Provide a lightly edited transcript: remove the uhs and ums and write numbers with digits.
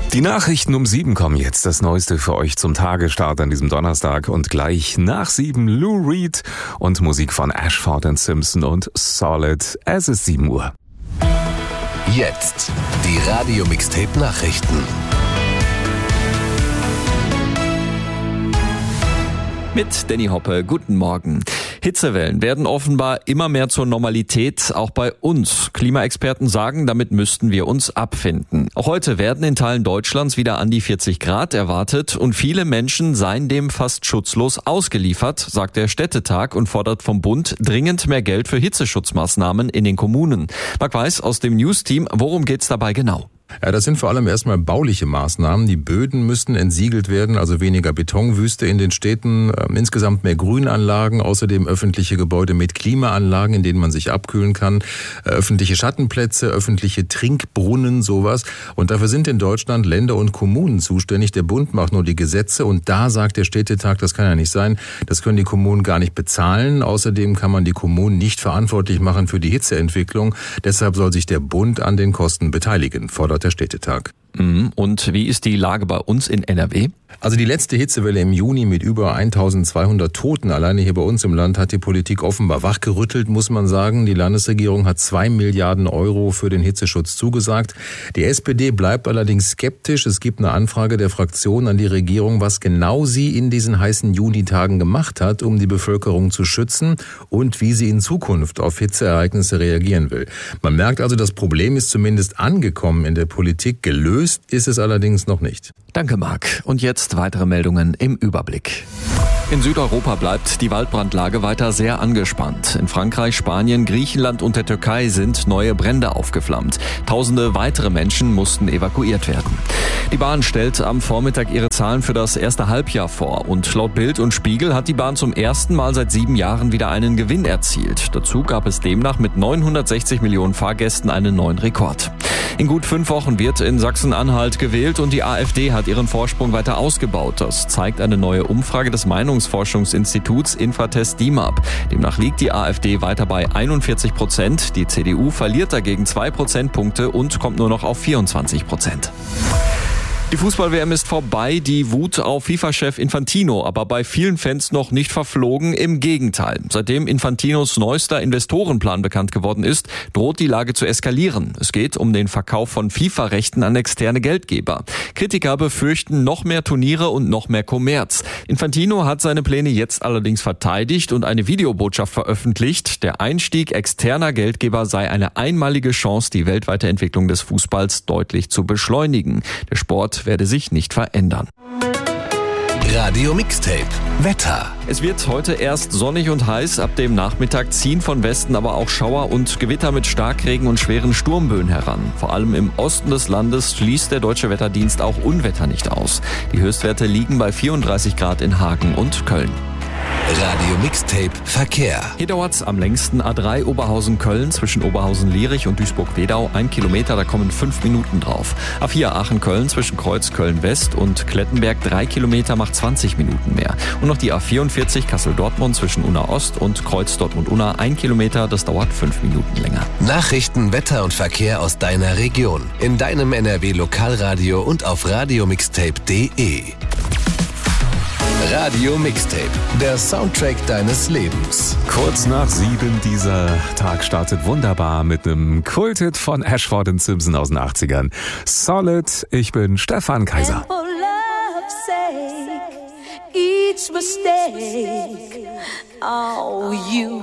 Die Nachrichten um 7 kommen jetzt. Das Neueste für euch zum Tagesstart an diesem Donnerstag. Und gleich nach 7 Lou Reed und Musik von Ashford & Simpson und Solid. Es ist 7 Uhr. Jetzt die Radio-Mixtape-Nachrichten. Mit Danny Hoppe, guten Morgen. Hitzewellen werden offenbar immer mehr zur Normalität, auch bei uns. Klimaexperten sagen, damit müssten wir uns abfinden. Auch heute werden in Teilen Deutschlands wieder an die 40 Grad erwartet und viele Menschen seien dem fast schutzlos ausgeliefert, sagt der Städtetag und fordert vom Bund dringend mehr Geld für Hitzeschutzmaßnahmen in den Kommunen. Marc Weiß aus dem News-Team, worum geht's dabei genau? Ja, das sind vor allem erstmal bauliche Maßnahmen. Die Böden müssten entsiegelt werden, also weniger Betonwüste in den Städten, insgesamt mehr Grünanlagen, außerdem öffentliche Gebäude mit Klimaanlagen, in denen man sich abkühlen kann, öffentliche Schattenplätze, öffentliche Trinkbrunnen, sowas. Und dafür sind in Deutschland Länder und Kommunen zuständig. Der Bund macht nur die Gesetze und da sagt der Städtetag, das kann ja nicht sein, das können die Kommunen gar nicht bezahlen. Außerdem kann man die Kommunen nicht verantwortlich machen für die Hitzeentwicklung. Deshalb soll sich der Bund an den Kosten beteiligen, fordert der Städtetag. Und wie ist die Lage bei uns in NRW? Also die letzte Hitzewelle im Juni mit über 1200 Toten alleine hier bei uns im Land hat die Politik offenbar wachgerüttelt, muss man sagen. Die Landesregierung hat 2 Milliarden Euro für den Hitzeschutz zugesagt. Die SPD bleibt allerdings skeptisch. Es gibt eine Anfrage der Fraktion an die Regierung, was genau sie in diesen heißen Junitagen gemacht hat, um die Bevölkerung zu schützen und wie sie in Zukunft auf Hitzeereignisse reagieren will. Man merkt also, das Problem ist zumindest angekommen in der Politik. Gelöst ist es allerdings noch nicht. Danke, Marc. Und jetzt weitere Meldungen im Überblick. In Südeuropa bleibt die Waldbrandlage weiter sehr angespannt. In Frankreich, Spanien, Griechenland und der Türkei sind neue Brände aufgeflammt. Tausende weitere Menschen mussten evakuiert werden. Die Bahn stellt am Vormittag ihre Zahlen für das erste Halbjahr vor. Und laut Bild und Spiegel hat die Bahn zum ersten Mal seit 7 Jahren wieder einen Gewinn erzielt. Dazu gab es demnach mit 960 Millionen Fahrgästen einen neuen Rekord. In gut 5 Wochen wird in Sachsen-Anhalt gewählt und die AfD hat ihren Vorsprung weiter ausgebaut. Das zeigt eine neue Umfrage des Meinungsforschungsinstituts Infratest DIMAP. Demnach liegt die AfD weiter bei 41%. Die CDU verliert dagegen 2 Prozentpunkte und kommt nur noch auf 24%. Die Fußball-WM ist vorbei, die Wut auf FIFA-Chef Infantino, aber bei vielen Fans noch nicht verflogen, im Gegenteil. Seitdem Infantinos neuester Investorenplan bekannt geworden ist, droht die Lage zu eskalieren. Es geht um den Verkauf von FIFA-Rechten an externe Geldgeber. Kritiker befürchten noch mehr Turniere und noch mehr Kommerz. Infantino hat seine Pläne jetzt allerdings verteidigt und eine Videobotschaft veröffentlicht. Der Einstieg externer Geldgeber sei eine einmalige Chance, die weltweite Entwicklung des Fußballs deutlich zu beschleunigen. Der Sport werde sich nicht verändern. Radio Mixtape Wetter. Es wird heute erst sonnig und heiß. Ab dem Nachmittag ziehen von Westen aber auch Schauer und Gewitter mit Starkregen und schweren Sturmböen heran. Vor allem im Osten des Landes schließt der Deutsche Wetterdienst auch Unwetter nicht aus. Die Höchstwerte liegen bei 34 Grad in Hagen und Köln. Radio Mixtape Verkehr. Hier dauert's am längsten A3 Oberhausen-Köln zwischen Oberhausen-Lierich und Duisburg-Wedau 1 Kilometer, da kommen 5 Minuten drauf. A4 Aachen-Köln zwischen Kreuz Köln-West und Klettenberg 3 Kilometer macht 20 Minuten mehr. Und noch die A44 Kassel-Dortmund zwischen Unna-Ost und Kreuz Dortmund-Unna 1 Kilometer, das dauert 5 Minuten länger. Nachrichten, Wetter und Verkehr aus deiner Region. In deinem NRW-Lokalradio und auf radiomixtape.de. Radio Mixtape, der Soundtrack deines Lebens. Kurz nach 7, dieser Tag startet wunderbar mit einem Kulthit von Ashford & Simpson aus den 80ern. Solid, ich bin Stefan Kaiser. Each mistake, oh, you